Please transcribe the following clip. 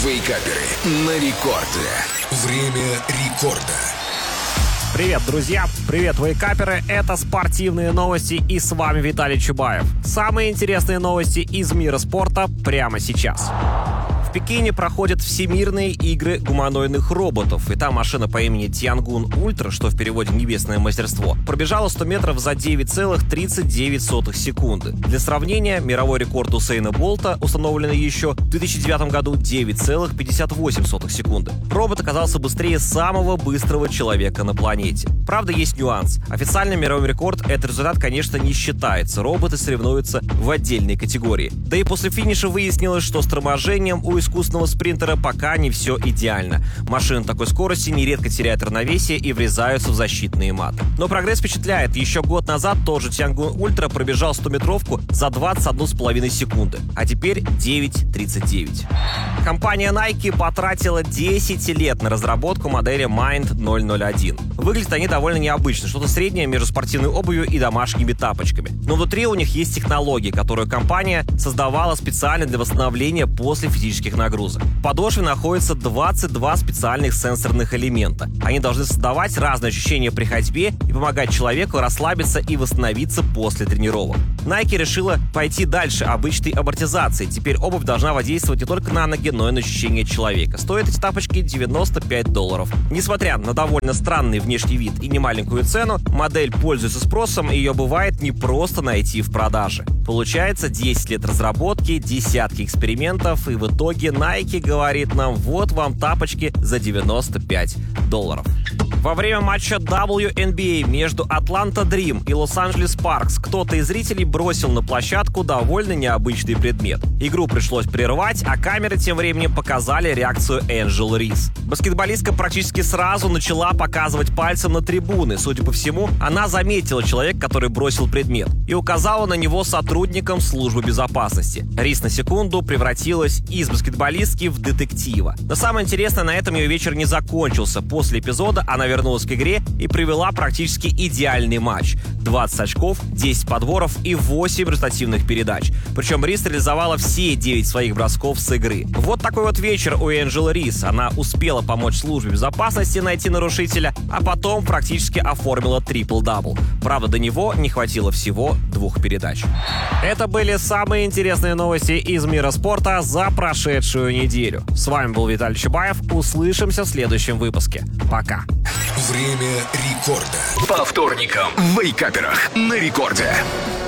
Вейкаперы на рекорде. Время рекорда. Привет, друзья! Привет, вейкаперы! Это спортивные новости, и с вами Виталий Чубаев. Самые интересные новости из мира спорта прямо сейчас. В Пекине проходят всемирные игры гуманоидных роботов, и там машина по имени Тянгун Ультра, что в переводе «небесное мастерство», пробежала 100 метров за 9,39 секунды. Для сравнения, мировой рекорд Усейна Болта, установленный еще в 2009 году, 9,58 секунды. Робот оказался быстрее самого быстрого человека на планете. Правда, есть нюанс. Официальный мировой рекорд этот результат, конечно, не считается. Роботы соревнуются в отдельной категории. Да и после финиша выяснилось, что с торможением у искусственного спринтера пока не все идеально. Машины такой скорости нередко теряют равновесие и врезаются в защитные маты. Но прогресс впечатляет. Еще год назад тоже Тянгун Ультра пробежал 100-метровку за 21,5 секунды, а теперь 9,39. Компания Nike потратила 10 лет на разработку модели Mind 001. Выглядят они довольно необычно, что-то среднее между спортивной обувью и домашними тапочками. Но внутри у них есть технологии, которую компания создавала специально для восстановления после физических нагрузок. В подошве находится 22 специальных сенсорных элемента. Они должны создавать разные ощущения при ходьбе и помогать человеку расслабиться и восстановиться после тренировок. Nike решила пойти дальше обычной амортизации. Теперь обувь должна воздействовать не только на ноги, но и на ощущения человека. Стоят эти тапочки $95. Несмотря на довольно странный внешний вид и немаленькую цену, модель пользуется спросом, и ее бывает не просто найти в продаже. Получается 10 лет разработки, десятки экспериментов, и в итоге Nike говорит нам: вот вам тапочки за $95. Во время матча WNBA между Atlanta Dream и Лос-Анджелес Sparks кто-то из зрителей бросил на площадку довольно необычный предмет. Игру пришлось прервать, а камеры тем временем показали реакцию Энджел Рис. Баскетболистка практически сразу начала показывать пальцем на трибуны. Судя по всему, она заметила человека, который бросил предмет, и указала на него сотрудникам службы безопасности. Рис на секунду превратилась из баскетболистки в детектива. Но самое интересное, на этом ее вечер не закончился. После эпизода она вернулась к игре и провела практически идеальный матч. 20 очков, 10 подборов и 8 результативных передач. Причем Рис реализовала все 9 своих бросков с игры. Вот такой вот вечер у Энджел Рис. Она успела помочь службе безопасности найти нарушителя, а потом практически оформила трипл-дабл. Правда, до него не хватило всего 2 передач. Это были самые интересные новости из мира спорта за прошедшую неделю. С вами был Виталий Чубаев. Услышимся в следующем выпуске. Пока. Время рекорда. По вторникам в Вейкаперах на рекорде.